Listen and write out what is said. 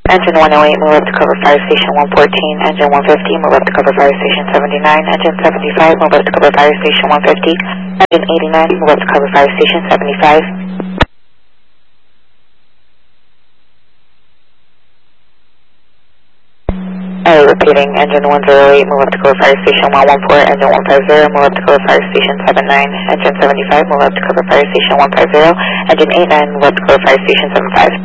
Engine 108, move up to cover fire station 114. Engine 150, move up to cover fire station 79. Engine 75, move up to cover fire station 150. Engine 89, move up to cover fire station 75. Repeating, engine 108, move up to cover fire station 114. Engine 150, move up to cover fire station 79. Engine 75, move up to cover fire station 150. Engine 89, move up to cover fire station 75.